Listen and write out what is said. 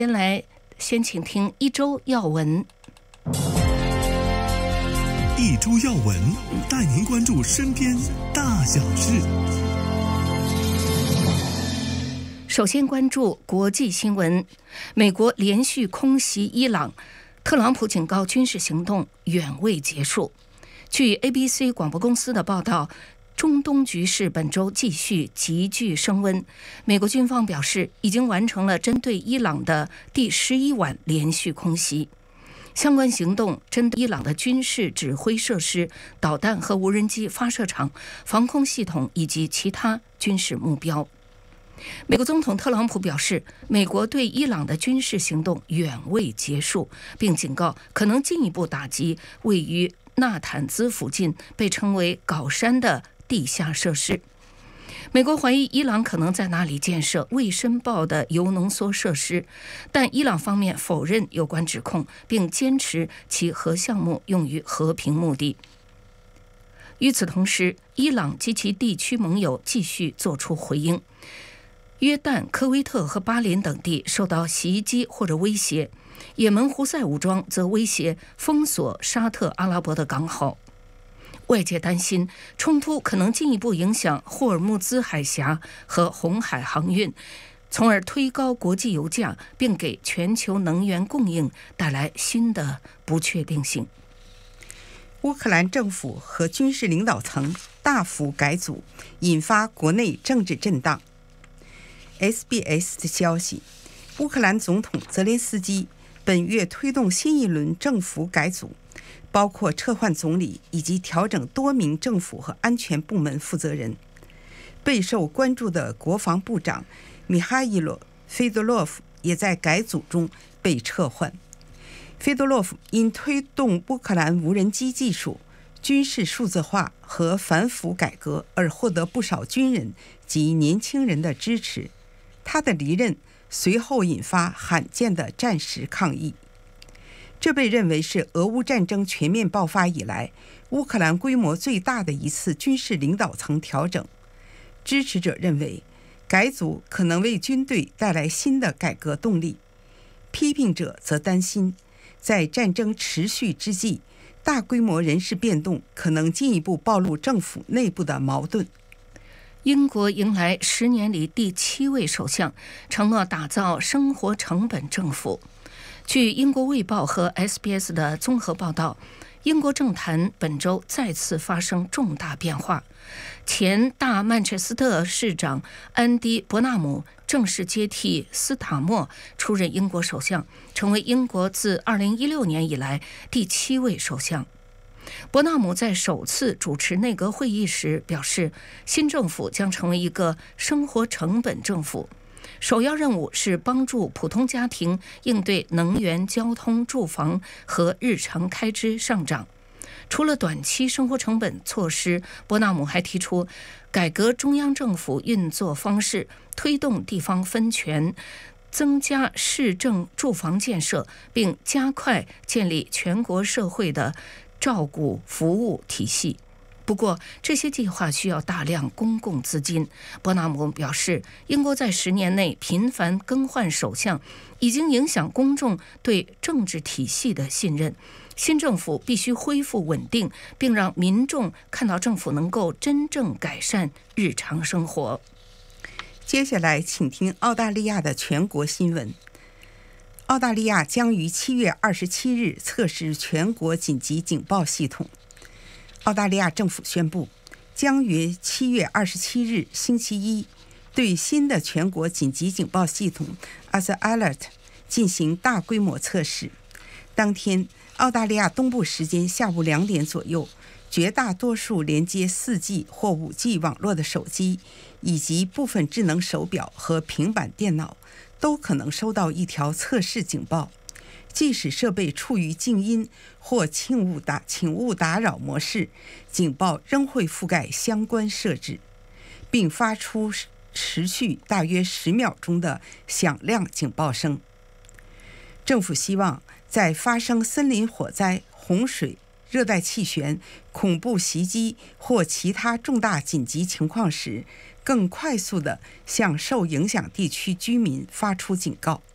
先请听一周要闻。 一周要闻，带您关注身边大小事。 首先关注国际新闻，美国连续空袭伊朗，特朗普警告军事行动远未结束。据 ABC 广播公司的报道，中东局势本周继续急剧升温。美国军方表示，已经完成了针对伊朗的第11晚连续空袭。相关行动针对伊朗的军事指挥设施、导弹和无人机发射场、防空系统以及其他军事目标。美国总统特朗普表示，美国对伊朗的军事行动远未结束，并警告可能进一步打击位于纳坦兹附近被称为镐山的地下设施。美国怀疑伊朗可能在那里建设未申报的铀浓缩设施，但伊朗方面否认有关指控，并坚持其核项目用于和平目的。与此同时，伊朗及其地区盟友继续作出回应。约旦、科威特和巴林等地受到袭击或者威胁，也门胡塞武装则威胁封锁沙特阿拉伯的港口。外界担心冲突可能进一步影响霍尔木兹海峡和红海航运，从而推高国际油价，并给全球能源供应带来新的不确定性。 乌克兰政府和军事领导层大幅改组，引发国内政治震荡。SBS 的消息，乌克兰总统泽连斯基本月推动新一轮政府改组，包括撤换总理以及调整多名政府和安全部门负责人。备受关注的国防部长米哈伊洛·费多洛夫也在改组中被撤换。费多洛夫因推动乌克兰无人机技术、军事数字化和反腐改革而获得不少军人及年轻人的支持。他的离任随后引发罕见的战时抗议，这被认为是俄乌战争全面爆发以来乌克兰规模最大的一次军事领导层调整。支持者认为，改组可能为军队带来新的改革动力。批评者则担心，在战争持续之际，大规模人事变动可能进一步暴露政府内部的矛盾。 英国迎来10年里第7位首相，承诺打造生活成本政府。据英国卫报和 SBS 的综合报道，英国政坛本周再次发生重大变化。前大曼彻斯特市长安迪·伯纳姆正式接替斯塔默出任英国首相，成为英国自2016年以来第7位首相。伯纳姆在首次主持内阁会议时表示，新政府将成为一个生活成本政府，首要任务是帮助普通家庭应对能源、交通、住房和日常开支上涨。除了短期生活成本措施，伯纳姆还提出改革中央政府运作方式，推动地方分权，增加市政住房建设，并加快建立全国社会的照顾服务体系。不过，这些计划需要大量公共资金。伯纳姆表示，英国在10年内频繁更换首相，已经影响公众对政治体系的信任。新政府必须恢复稳定，并让民众看到政府能够真正改善日常生活。 接下来，请听澳大利亚的全国新闻。澳大利亚将于7月27日测试全国紧急警报系统。澳大利亚政府宣布，将于7月27日星期一对新的全国紧急警报系统 As Alert 进行大规模测试。当天，澳大利亚东部时间下午2点左右，绝大多数连接 4G 或 5G 网络的手机以及部分智能手表和平板电脑都可能收到一条测试警报，即使设备处于静音或请勿打扰模式，警报仍会覆盖相关设置，并发出持续大约10秒钟的响亮警报声。政府希望在发生森林火灾、洪水、热带气旋、恐怖袭击或其他重大紧急情况时，更快速地向受影响地区居民发出警告。